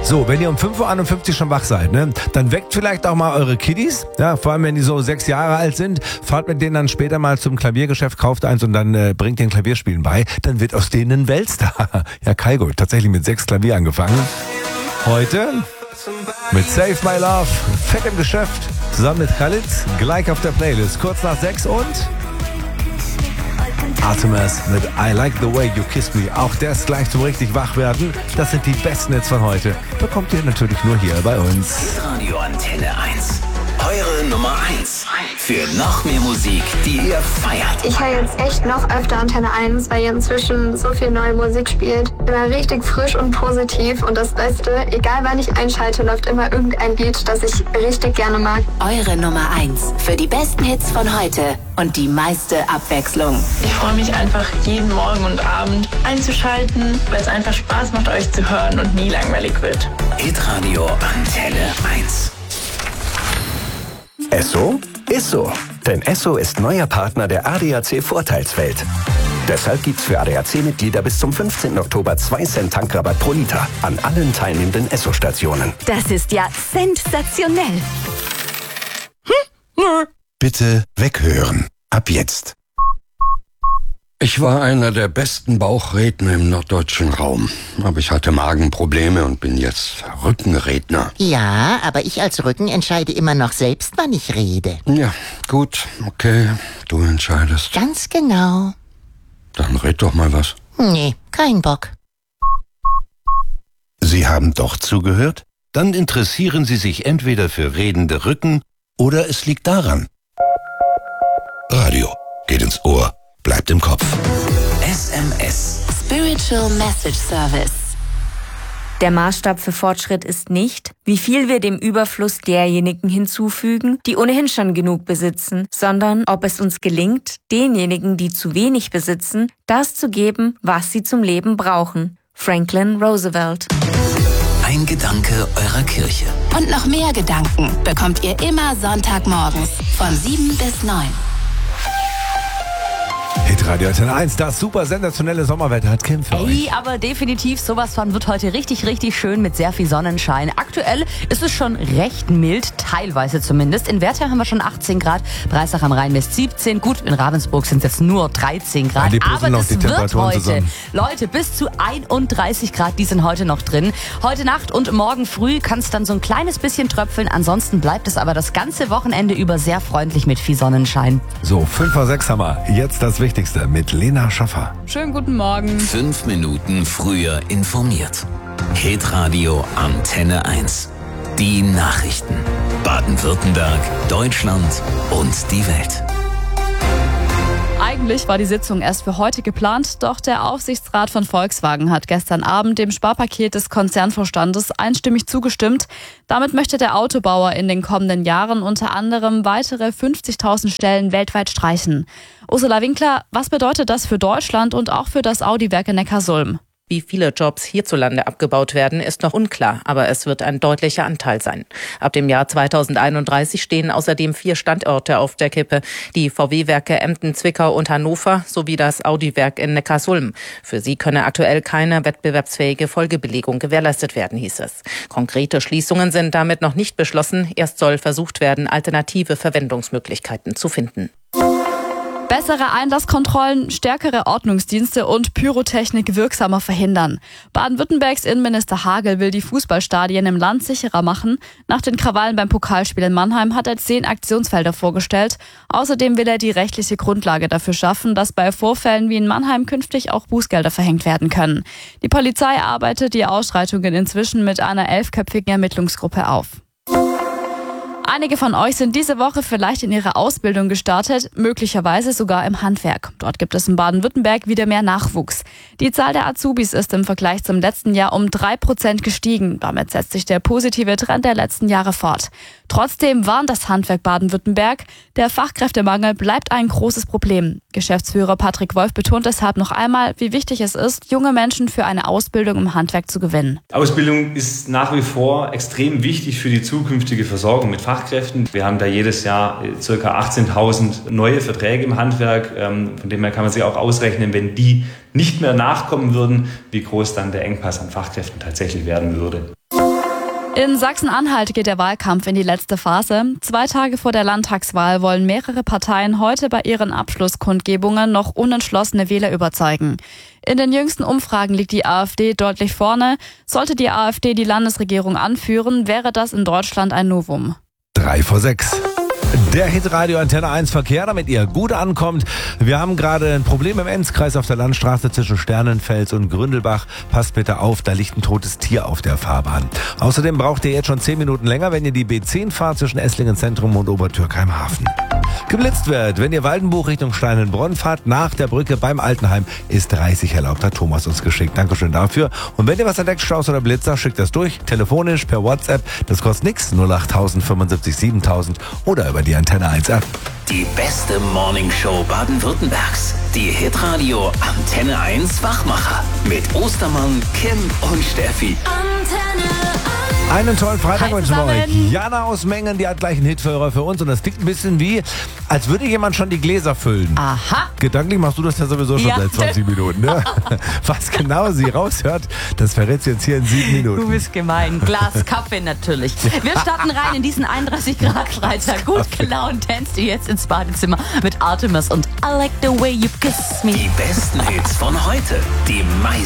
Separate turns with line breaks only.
So, wenn ihr um 5.51 Uhr schon wach seid, ne, dann weckt vielleicht auch mal eure Kiddies. Ja, vor allem, wenn die so 6 Jahre alt sind. Fahrt mit denen dann später mal zum Klaviergeschäft, kauft eins und dann bringt den Klavierspielen bei. Dann wird aus denen ein Weltstar. Ja, Kygo, tatsächlich mit 6 Klavier angefangen. Heute mit Save My Love, fett im Geschäft, zusammen mit Khalid, gleich auf der Playlist. Kurz nach 6 und Artemis mit I Like The Way You Kiss Me. Auch das gleich zum richtig Wachwerden. Das sind die besten Hits von heute. Bekommt ihr natürlich nur hier bei uns.
Radio Antenne 1. Eure Nummer 1. Für noch mehr Musik, die ihr feiert.
Ich höre jetzt echt noch öfter Antenne 1, weil ihr inzwischen so viel neue Musik spielt. Immer richtig frisch und positiv. Und das Beste, egal wann ich einschalte, läuft immer irgendein Lied, das ich richtig gerne mag.
Eure Nummer 1 für die besten Hits von heute und die meiste Abwechslung.
Ich freue mich einfach jeden Morgen und Abend einzuschalten, weil es einfach Spaß macht, euch zu hören und nie langweilig wird.
Hitradio Antenne 1.
Esso ist so. Denn Esso ist neuer Partner der ADAC Vorteilswelt. Deshalb gibt's für ADAC-Mitglieder bis zum 15. Oktober 2 Cent Tankrabatt pro Liter an allen teilnehmenden Esso-Stationen.
Das ist ja sensationell.
Bitte weghören. Ab jetzt. Ich war einer der besten Bauchredner im norddeutschen Raum. Aber ich hatte Magenprobleme und bin jetzt Rückenredner.
Ja, aber ich als Rücken entscheide immer noch selbst, wann ich rede.
Ja, gut, okay, du entscheidest.
Ganz genau.
Dann red doch mal was.
Nee, kein Bock.
Sie haben doch zugehört? Dann interessieren Sie sich entweder für redende Rücken oder es liegt daran. Radio geht ins Ohr, bleibt im Kopf.
SMS.
Spiritual Message Service.
Der Maßstab für Fortschritt ist nicht, wie viel wir dem Überfluss derjenigen hinzufügen, die ohnehin schon genug besitzen, sondern ob es uns gelingt, denjenigen, die zu wenig besitzen, das zu geben, was sie zum Leben brauchen. Franklin Roosevelt.
Ein Gedanke eurer Kirche.
Und noch mehr Gedanken bekommt ihr immer Sonntagmorgens von 7 bis 9.
Hitradio Antenne 1, das super sensationelle Sommerwetter hat Kim für euch.
Aber definitiv, sowas von wird heute richtig, richtig schön mit sehr viel Sonnenschein. Aktuell ist es schon recht mild, teilweise zumindest. In Wertheim haben wir schon 18 Grad, Breisach am Rhein bis 17. Gut, in Ravensburg sind es jetzt nur 13 Grad.
Ja,
aber das wird heute,
zusammen.
Leute, bis zu 31 Grad, die sind heute noch drin. Heute Nacht und morgen früh kann es dann so ein kleines bisschen tröpfeln. Ansonsten bleibt es aber das ganze Wochenende über sehr freundlich mit viel Sonnenschein.
So, 5:06 haben wir. Jetzt das Wichtigste mit Lena Schaffer.
Schönen guten Morgen.
5 Minuten früher informiert. Hitradio Antenne 1. Die Nachrichten. Baden-Württemberg, Deutschland und die Welt.
Eigentlich war die Sitzung erst für heute geplant, doch der Aufsichtsrat von Volkswagen hat gestern Abend dem Sparpaket des Konzernvorstandes einstimmig zugestimmt. Damit möchte der Autobauer in den kommenden Jahren unter anderem weitere 50.000 Stellen weltweit streichen. Ursula Winkler, was bedeutet das für Deutschland und auch für das Audi-Werk in Neckarsulm?
Wie viele Jobs hierzulande abgebaut werden, ist noch unklar, aber es wird ein deutlicher Anteil sein. Ab dem Jahr 2031 stehen außerdem 4 Standorte auf der Kippe. Die VW-Werke Emden, Zwickau und Hannover sowie das Audi-Werk in Neckarsulm. Für sie könne aktuell keine wettbewerbsfähige Folgebelegung gewährleistet werden, hieß es. Konkrete Schließungen sind damit noch nicht beschlossen. Erst soll versucht werden, alternative Verwendungsmöglichkeiten zu finden.
Bessere Einlasskontrollen, stärkere Ordnungsdienste und Pyrotechnik wirksamer verhindern. Baden-Württembergs Innenminister Hagel will die Fußballstadien im Land sicherer machen. Nach den Krawallen beim Pokalspiel in Mannheim hat er 10 Aktionsfelder vorgestellt. Außerdem will er die rechtliche Grundlage dafür schaffen, dass bei Vorfällen wie in Mannheim künftig auch Bußgelder verhängt werden können. Die Polizei arbeitet die Ausschreitungen inzwischen mit einer 11-köpfigen Ermittlungsgruppe auf. Einige von euch sind diese Woche vielleicht in ihre Ausbildung gestartet, möglicherweise sogar im Handwerk. Dort gibt es in Baden-Württemberg wieder mehr Nachwuchs. Die Zahl der Azubis ist im Vergleich zum letzten Jahr um 3% gestiegen. Damit setzt sich der positive Trend der letzten Jahre fort. Trotzdem warnt das Handwerk Baden-Württemberg, der Fachkräftemangel bleibt ein großes Problem. Geschäftsführer Patrick Wolf betont deshalb noch einmal, wie wichtig es ist, junge Menschen für eine Ausbildung im Handwerk zu gewinnen.
Ausbildung ist nach wie vor extrem wichtig für die zukünftige Versorgung mit Fachkräften. Wir haben da jedes Jahr ca. 18.000 neue Verträge im Handwerk. Von dem her kann man sich auch ausrechnen, wenn die nicht mehr nachkommen würden, wie groß dann der Engpass an Fachkräften tatsächlich werden würde.
In Sachsen-Anhalt geht der Wahlkampf in die letzte Phase. 2 Tage vor der Landtagswahl wollen mehrere Parteien heute bei ihren Abschlusskundgebungen noch unentschlossene Wähler überzeugen. In den jüngsten Umfragen liegt die AfD deutlich vorne. Sollte die AfD die Landesregierung anführen, wäre das in Deutschland ein Novum.
5:03. Der Hitradio Antenne 1 Verkehr, damit ihr gut ankommt. Wir haben gerade ein Problem im Enzkreis auf der Landstraße zwischen Sternenfels und Gründelbach. Passt bitte auf, da liegt ein totes Tier auf der Fahrbahn. Außerdem braucht ihr jetzt schon 10 Minuten länger, wenn ihr die B10 fahrt zwischen Esslingen Zentrum und Obertürkheim-Hafen. Geblitzt wird, wenn ihr Waldenbuch Richtung Steinenbronn fahrt, nach der Brücke beim Altenheim ist 30 erlaubt, hat Thomas uns geschickt. Dankeschön dafür. Und wenn ihr was entdeckt, Staus oder Blitzer, schickt das durch, telefonisch, per WhatsApp. Das kostet nichts, 08000 75 7000 oder über die Antenne 1 App.
Die beste Morningshow Baden-Württembergs. Die Hitradio Antenne 1 Wachmacher. Mit Ostermann, Kim und Steffi.
Einen tollen Freitag wünschen wir
zusammen.
euch. Jana aus Mengen, die hat gleich einen Hitführer für uns. Und das klingt ein bisschen wie, als würde jemand schon die Gläser füllen.
Aha.
Gedanklich machst du das ja sowieso schon seit 20 Minuten. Ne? Was genau sie raushört, das verrät sie jetzt hier in 7 Minuten.
Du bist gemein. Glas Kaffee natürlich. Wir starten rein in diesen 31 Grad Freitag. Gut gelaunt tanzt ihr jetzt ins Badezimmer mit Artemis und I Like the Way You Kiss Me.
Die besten Hits von heute. Die meisten